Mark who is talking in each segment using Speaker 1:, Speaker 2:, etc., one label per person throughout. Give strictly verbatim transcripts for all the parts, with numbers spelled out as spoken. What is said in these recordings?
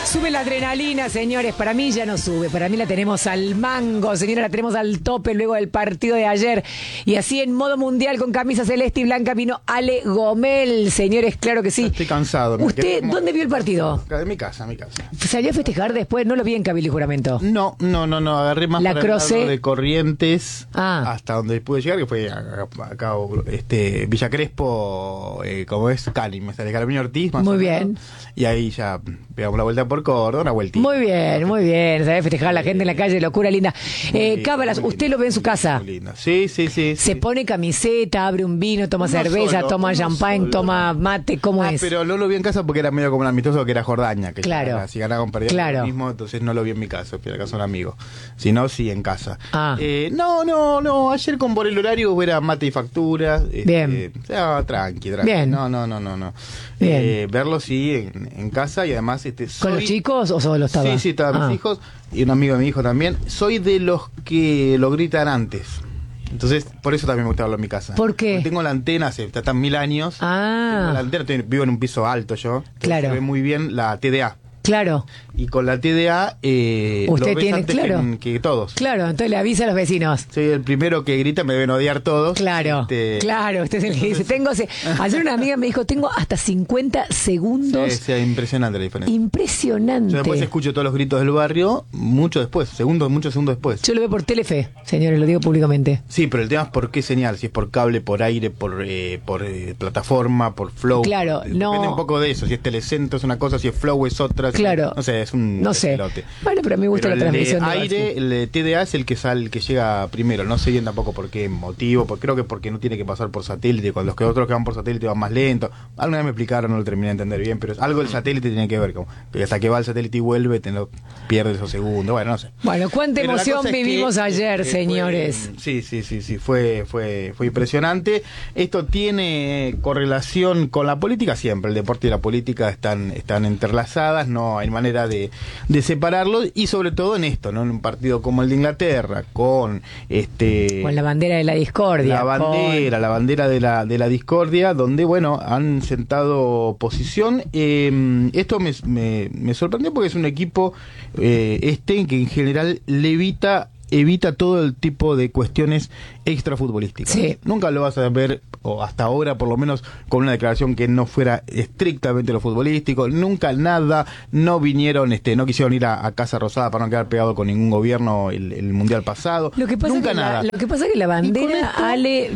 Speaker 1: Sube la adrenalina, señores. Para mí ya no sube. Para mí la tenemos al mango, señora. La tenemos al tope luego del partido de ayer. Y así en modo mundial con camisa celeste y blanca vino Ale Gomel. Señores, claro que sí.
Speaker 2: Estoy cansado.
Speaker 1: ¿Usted como... dónde vio el partido?
Speaker 2: De mi casa, mi casa.
Speaker 1: ¿Salió a festejar después? No lo vi en Cabildo y Juramento.
Speaker 2: No, no, no, no. Agarré más
Speaker 1: la
Speaker 2: para
Speaker 1: Croce...
Speaker 2: el lado de Corrientes
Speaker 1: ah.
Speaker 2: hasta donde pude llegar, que fue acá, acá este, Villa Crespo, eh, como es Cali, me sale Carabino Ortiz. Más
Speaker 1: Muy bien.
Speaker 2: Y ahí ya pegamos la vuelta por Córdoba, una vueltita.
Speaker 1: Muy bien, muy bien. Sabés festejar a la gente en la calle, locura linda. Eh, Cábalas, ¿usted linda, lo ve en su casa?
Speaker 2: Muy linda. Sí, sí, sí.
Speaker 1: Se
Speaker 2: sí.
Speaker 1: pone camiseta, abre un vino, toma
Speaker 2: uno
Speaker 1: cerveza,
Speaker 2: solo,
Speaker 1: toma champagne,
Speaker 2: solo.
Speaker 1: toma mate, ¿cómo
Speaker 2: ah,
Speaker 1: es?
Speaker 2: Pero no lo vi en casa porque era medio como un amistoso que era Jordania. Que
Speaker 1: claro.
Speaker 2: Ya, si ganaban perdían
Speaker 1: claro.
Speaker 2: lo mismo, entonces no lo vi en mi casa, fui a la casa de un amigo. Si no, sí, en casa.
Speaker 1: Ah.
Speaker 2: Eh, no, no, no. Ayer con por el horario era mate y factura.
Speaker 1: Bien.
Speaker 2: Este, o sea, tranqui, tranqui.
Speaker 1: Bien.
Speaker 2: No, no, no, no. no.
Speaker 1: Bien.
Speaker 2: Eh, verlo sí en, en casa y además... Este, soy...
Speaker 1: ¿Con los chicos o solo estaba?
Speaker 2: Sí, sí, estaban
Speaker 1: ah.
Speaker 2: mis hijos y un amigo de mi hijo también. Soy de los que lo gritan antes. Entonces, por eso también me gusta verlo en mi casa.
Speaker 1: ¿Por qué?
Speaker 2: Porque tengo la antena, hace están mil años.
Speaker 1: Ah.
Speaker 2: Tengo la antena, estoy, vivo en un piso alto yo.
Speaker 1: Claro.
Speaker 2: Se ve muy bien la T D A.
Speaker 1: Claro.
Speaker 2: Y con la T D A eh,
Speaker 1: usted
Speaker 2: lo ves
Speaker 1: tiene,
Speaker 2: antes
Speaker 1: claro.
Speaker 2: que, que todos.
Speaker 1: Claro, entonces le avisa a los vecinos.
Speaker 2: Soy el primero que grita, me deben odiar todos.
Speaker 1: Claro,
Speaker 2: este...
Speaker 1: claro, usted es el que dice, tengo, ayer una amiga me dijo, tengo hasta cincuenta segundos.
Speaker 2: Sí, sí, impresionante la diferencia.
Speaker 1: Impresionante.
Speaker 2: Yo después escucho todos los gritos del barrio, mucho después, segundos, muchos segundos después.
Speaker 1: Yo lo veo por Telefe, señores, lo digo públicamente.
Speaker 2: Sí, pero el tema es por qué señal, si es por cable, por aire, por eh, por eh, plataforma, por Flow.
Speaker 1: Claro,
Speaker 2: Depende
Speaker 1: no.
Speaker 2: un poco de eso, si es Telecentro es una cosa, si es Flow es otra.
Speaker 1: Claro.
Speaker 2: Si, no sé, es un
Speaker 1: No sé.
Speaker 2: pelote.
Speaker 1: Bueno, pero a mí me gusta
Speaker 2: pero
Speaker 1: la transmisión.
Speaker 2: El
Speaker 1: de
Speaker 2: aire, el de T D A es el que sale, el que llega primero. No sé bien tampoco por qué motivo, porque creo que porque no tiene que pasar por satélite, cuando los que otros que van por satélite van más lento. Alguna vez me explicaron, no lo terminé de entender bien, pero algo del satélite tiene que ver, como que hasta que va el satélite y vuelve, te lo pierdes esos segundos. Bueno, no sé.
Speaker 1: Bueno, cuánta
Speaker 2: Pero
Speaker 1: emoción vivimos
Speaker 2: que,
Speaker 1: ayer,
Speaker 2: eh,
Speaker 1: señores.
Speaker 2: Fue, sí, sí, sí, sí, fue, fue, fue impresionante. Esto tiene correlación con la política siempre. El deporte y la política están, están entrelazadas, no hay manera de, de separarlo, y sobre todo en esto, ¿no? En un partido como el de Inglaterra, con este
Speaker 1: con la bandera de la discordia.
Speaker 2: La bandera, con... la bandera de la, de la discordia, donde bueno, han sentado posición. Eh, esto me, me, me sorprendió porque es un equipo eh, este que en general le evita evita todo el tipo de cuestiones extrafutbolísticas.
Speaker 1: Sí.
Speaker 2: Nunca lo vas a ver, o hasta ahora por lo menos, con una declaración que no fuera estrictamente lo futbolístico. Nunca nada, no vinieron, este, no quisieron ir a, a Casa Rosada para no quedar pegado con ningún gobierno el, el mundial pasado.
Speaker 1: Lo que pasa
Speaker 2: Nunca
Speaker 1: que
Speaker 2: nada.
Speaker 1: La, lo que pasa es que la bandera, esto... Ale...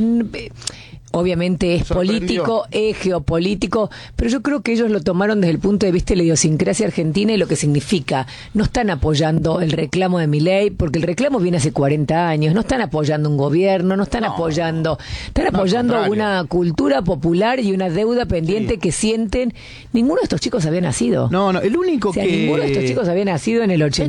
Speaker 1: obviamente es político, es geopolítico, pero yo creo que ellos lo tomaron desde el punto de vista de la idiosincrasia argentina y lo que significa. No están apoyando el reclamo de Milei, porque el reclamo viene hace cuarenta años, no están apoyando un gobierno, no están no, apoyando, están no, apoyando una cultura popular y una deuda pendiente sí. que sienten. Ninguno de estos chicos había nacido.
Speaker 2: No, no, el único
Speaker 1: o sea,
Speaker 2: que...
Speaker 1: ninguno de estos chicos había nacido en el ochenta